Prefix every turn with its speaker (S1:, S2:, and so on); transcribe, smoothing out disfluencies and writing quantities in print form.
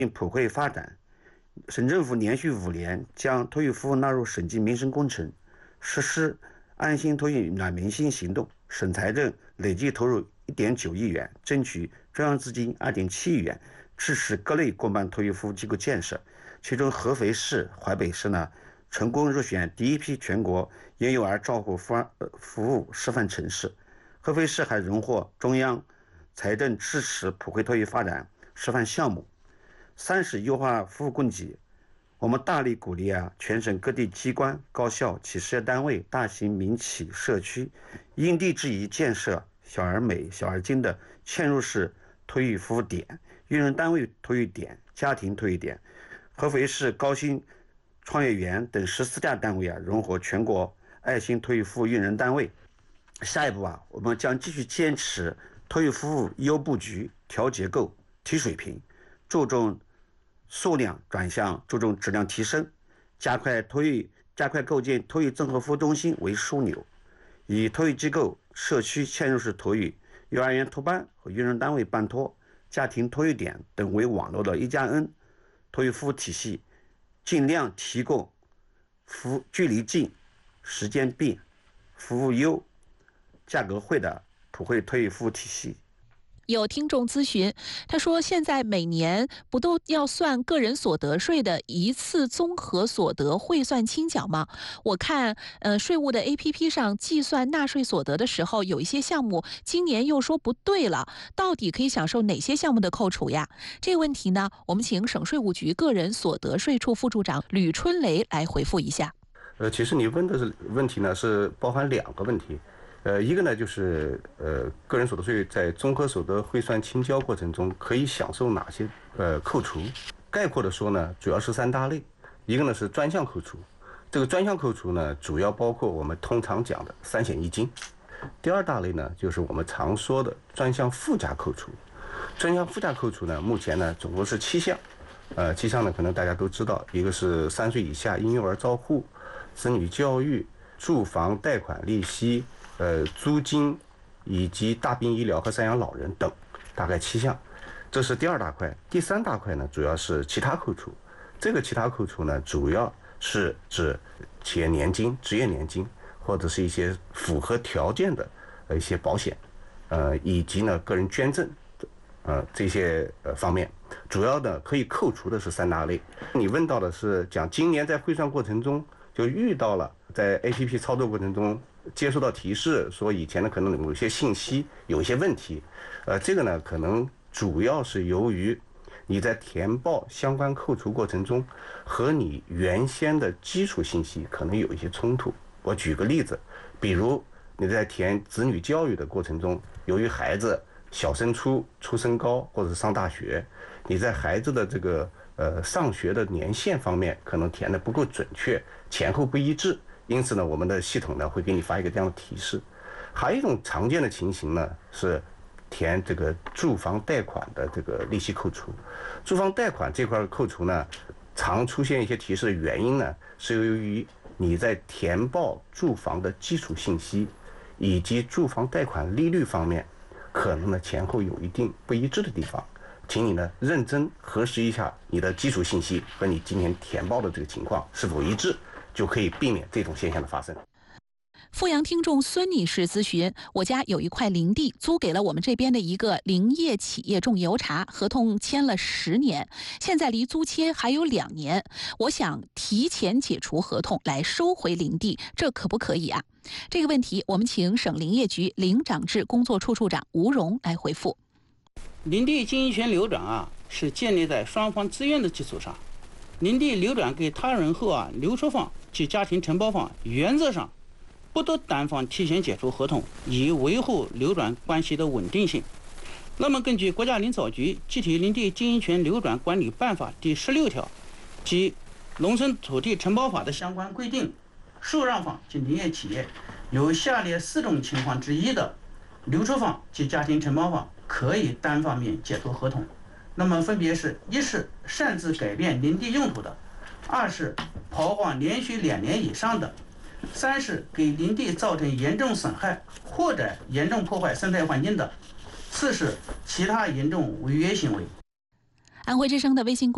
S1: 普惠发展。省政府连续5年将托育服务纳入省级民生工程，实施安心托育暖民心行动，省财政累计投入1.9亿元，争取中央资金2.7亿元，支持各类公办托育服务机构建设。其中合肥市、淮北市呢，成功入选第一批全国婴幼儿照护服务示范城市。合肥市还荣获中央财政支持普惠托育发展示范项目。3是优化服务供给，我们大力鼓励全省各地机关、高校、企事业单位、大型民企社区因地制宜建设小儿美、小儿精的嵌入式托育服务点、育人单位托育点、家庭托育点。合肥市高新创业园等14家单位荣获全国爱心托育服务育人单位。下一步我们将继续坚持托育服务优布局、调结构、提水平，注重数量转向注重质量提升，加快构建托育综合服务中心为枢纽，以托育机构、社区嵌入式托育、幼儿园托班和育人单位办托、家庭托育点等为网络的1+N托育服务体系，尽量提供距离近、时间便、服务优、价格惠的普惠托育服务体系。
S2: 有听众咨询，他说现在每年不都要算个人所得税的一次综合所得汇算清缴吗？我看税务的 APP 上计算纳税所得的时候，有一些项目今年又说不对了，到底可以享受哪些项目的扣除呀？这个问题呢，我们请省税务局个人所得税处副处长吕春雷来回复一下。
S3: 其实你问的问题呢是包含2个问题。一个呢就是个人所得税在综合所得汇算清交过程中可以享受哪些扣除？概括的说呢，主要是3大类。一个呢是专项扣除，这个专项扣除呢主要包括我们通常讲的3险1金。第2大类呢就是我们常说的专项附加扣除。专项附加扣除呢，目前呢总共是7项。7项呢可能大家都知道，一个是3岁以下婴幼儿照护、子女教育、住房贷款利息、租金以及大病医疗和赡养老人等，大概7项。这是第2大块。第3大块呢，主要是其他扣除。这个其他扣除呢，主要是指企业年金、职业年金，或者是一些符合条件的一些保险，以及呢个人捐赠，这些方面，主要的可以扣除的是3大类。你问到的是讲今年在汇算过程中就遇到了，在 APP 操作过程中接收到提示说以前呢可能有些信息有一些问题，这个呢可能主要是由于你在填报相关扣除过程中和你原先的基础信息可能有一些冲突。我举个例子，比如你在填子女教育的过程中，由于孩子小升初、初升高或者是上大学，你在孩子的这个上学的年限方面可能填的不够准确，前后不一致，因此呢我们的系统呢会给你发一个这样的提示。还有一种常见的情形呢是填这个住房贷款的这个利息扣除。住房贷款这块扣除呢，常出现一些提示的原因呢，是由于你在填报住房的基础信息以及住房贷款利率方面，可能呢前后有一定不一致的地方，请你呢认真核实一下你的基础信息和你今年填报的这个情况是否一致，就可以避免这种现象的发生。
S2: 阜阳听众孙女士咨询，我家有一块林地租给了我们这边的一个林业企业种油茶，合同签了10年，现在离租签还有2年，我想提前解除合同来收回林地，这可不可以啊？这个问题我们请省林业局林长制工作处处长吴荣来回复。
S4: 林地经营权流转是建立在双方自愿的基础上，林地流转给他人后留出方及家庭承包方原则上不得单方提前解除合同，以维护流转关系的稳定性。那么根据国家林草局《集体林地经营权流转管理办法》第16条及《农村土地承包法》的相关规定，受让方及林业企业有下列4种情况之一的，留出方及家庭承包方可以单方面解除合同。那么分别是：一是擅自改变林地用途的；2是刨荒连续2年以上的；3是给林地造成严重损害或者严重破坏生态环境的；4是其他严重违约行为。
S2: 安徽之声的微信公